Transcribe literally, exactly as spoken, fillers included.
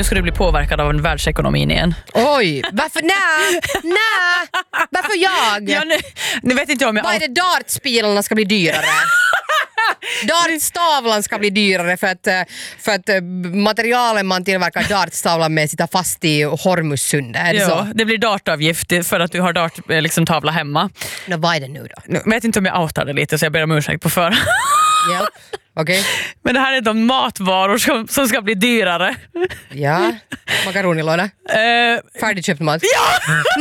nu ska du bli påverkad av en världsekonomin igen. Oj, varför? Nej, nej. Varför jag? Ja, nu, nu vet inte jag om jag... Vad är det dartspilarna ska bli dyrare? Dartstavlan ska bli dyrare för att, för att materialen man tillverkar dartstavlan med sitter fast i Hormussundet. Ja, så. det blir dartavgift för att du har darttavla liksom, tavla hemma. Nå, vad är det nu då? Jag vet inte om jag outar det lite så jag ber om ursäkt på förhand. Yep. Okay. Men det här är de matvaror som, som ska bli dyrare. Ja, makaronilåda. Uh, Färdigköpt mat. Ja!